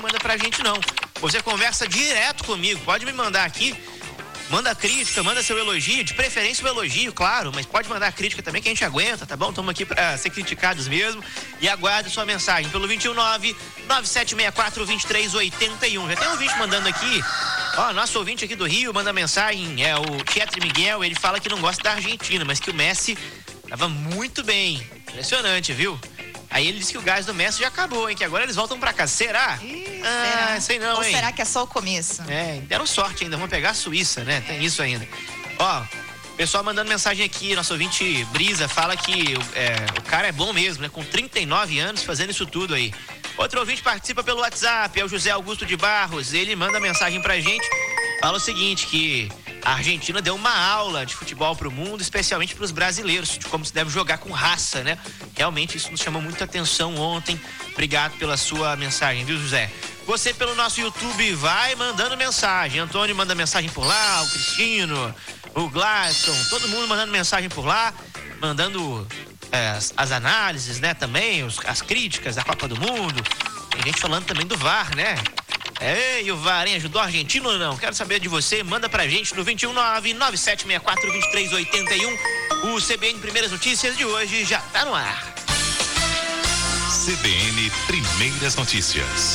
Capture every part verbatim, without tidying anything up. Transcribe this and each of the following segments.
manda pra gente não. Você conversa direto comigo, pode me mandar aqui. Manda crítica, manda seu elogio, de preferência o elogio, claro, mas pode mandar crítica também que a gente aguenta, tá bom? Estamos aqui para ser criticados mesmo. E aguarde sua mensagem pelo vinte e um nove, nove sete seis quatro, dois três oito um. Já tem um ouvinte mandando aqui, ó, nosso ouvinte aqui do Rio manda mensagem, é o Tietri Miguel, ele fala que não gosta da Argentina, mas que o Messi tava muito bem. Impressionante, viu? Aí ele disse que o gás do Messi já acabou, hein? Que agora eles voltam pra cá. Será? Ih, ah, será? sei não, Ou hein? será que é só o começo? É, deram sorte ainda. Vamos pegar a Suíça, né? Tem isso ainda. Ó, pessoal mandando mensagem aqui. Nosso ouvinte Brisa fala que é, o cara é bom mesmo, né? Com trinta e nove anos fazendo isso tudo aí. Outro ouvinte participa pelo WhatsApp, é o José Augusto de Barros. Ele manda mensagem pra gente. Fala o seguinte, que a Argentina deu uma aula de futebol pro mundo, especialmente pros brasileiros, de como se deve jogar com raça, né? Realmente isso nos chamou muita atenção ontem. Obrigado pela sua mensagem, viu, José? Você pelo nosso YouTube vai mandando mensagem. Antônio manda mensagem por lá, o Cristino, o Gladson, todo mundo mandando mensagem por lá, mandando é, as, as análises, né, também, os, as críticas da Copa do Mundo. Tem gente falando também do V A R, né? Ei, o V A R, hein? Ajudou a Argentina ou não? Quero saber de você. Manda pra gente no vinte e um nove, nove sete seis quatro, dois três oito um. O C B N Primeiras Notícias de hoje já tá no ar. C B N Primeiras Notícias.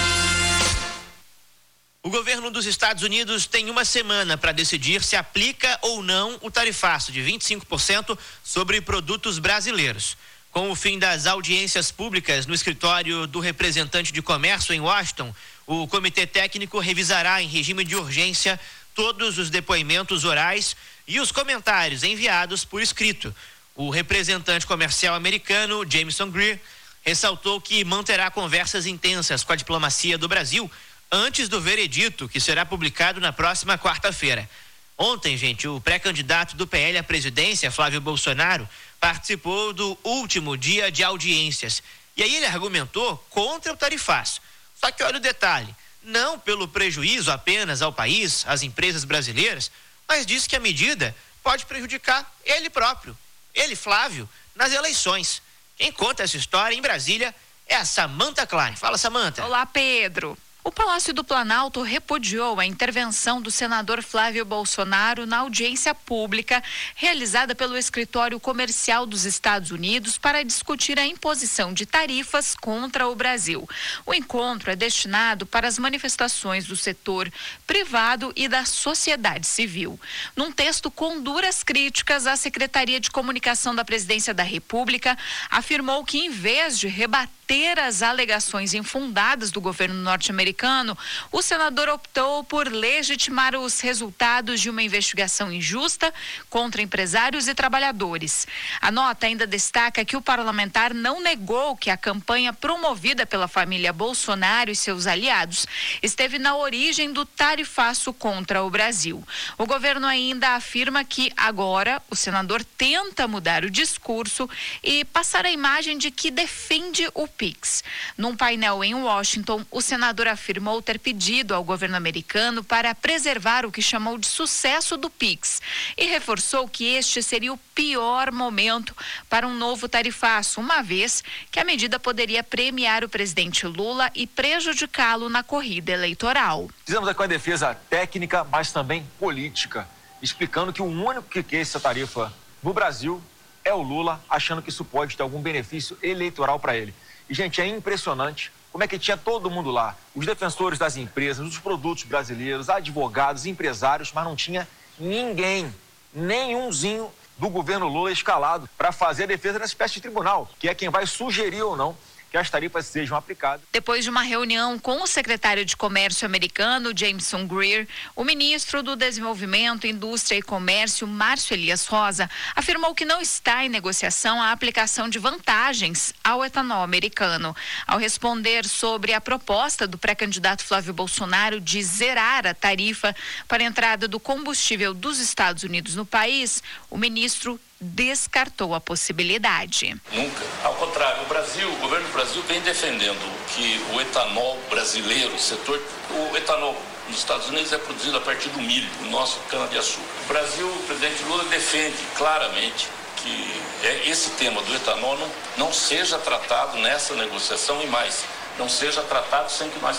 O governo dos Estados Unidos tem uma semana para decidir se aplica ou não o tarifaço de vinte e cinco por cento sobre produtos brasileiros. Com o fim das audiências públicas no escritório do representante de comércio em Washington, o comitê técnico revisará em regime de urgência todos os depoimentos orais e os comentários enviados por escrito. O representante comercial americano, Jameson Greer, ressaltou que manterá conversas intensas com a diplomacia do Brasil antes do veredito, que será publicado na próxima quarta-feira. Ontem, gente, o pré-candidato do P L à presidência, Flávio Bolsonaro, participou do último dia de audiências. E aí ele argumentou contra o tarifaço. Só que olha o detalhe, não pelo prejuízo apenas ao país, às empresas brasileiras, mas disse que a medida pode prejudicar ele próprio, ele, Flávio, nas eleições. Quem conta essa história em Brasília é a Samantha Klein. Fala, Samantha. Olá, Pedro. O Palácio do Planalto repudiou a intervenção do senador Flávio Bolsonaro na audiência pública realizada pelo Escritório Comercial dos Estados Unidos para discutir a imposição de tarifas contra o Brasil. O encontro é destinado para as manifestações do setor privado e da sociedade civil. Num texto com duras críticas, a Secretaria de Comunicação da Presidência da República afirmou que, em vez de rebater as alegações infundadas do governo norte-americano, o senador optou por legitimar os resultados de uma investigação injusta contra empresários e trabalhadores. A nota ainda destaca que o parlamentar não negou que a campanha promovida pela família Bolsonaro e seus aliados esteve na origem do tarifaço contra o Brasil. O governo ainda afirma que agora o senador tenta mudar o discurso e passar a imagem de que defende o Pix. Num painel em Washington, o senador afirmou ter pedido ao governo americano para preservar o que chamou de sucesso do Pix e reforçou que este seria o pior momento para um novo tarifaço, uma vez que a medida poderia premiar o presidente Lula e prejudicá-lo na corrida eleitoral. Fizemos aqui uma defesa técnica, mas também política, explicando que o único que quer essa tarifa no Brasil é o Lula, achando que isso pode ter algum benefício eleitoral para ele. E, gente, é impressionante como é que tinha todo mundo lá, os defensores das empresas, dos produtos brasileiros, advogados, empresários, mas não tinha ninguém, nenhumzinho do governo Lula escalado para fazer a defesa nessa espécie de tribunal, que é quem vai sugerir ou não que as tarifas sejam aplicadas. Depois de uma reunião com o secretário de Comércio americano, Jameson Greer, o ministro do Desenvolvimento, Indústria e Comércio, Márcio Elias Rosa, afirmou que não está em negociação a aplicação de vantagens ao etanol americano. Ao responder sobre a proposta do pré-candidato Flávio Bolsonaro de zerar a tarifa para a entrada do combustível dos Estados Unidos no país, o ministro descartou a possibilidade. Nunca. Ao contrário, o Brasil, o governo do Brasil vem defendendo que o etanol brasileiro, o setor, o etanol nos Estados Unidos é produzido a partir do milho, do nosso cana-de-açúcar. O Brasil, o presidente Lula defende claramente que esse tema do etanol não, não seja tratado nessa negociação e mais, não seja tratado sem que nós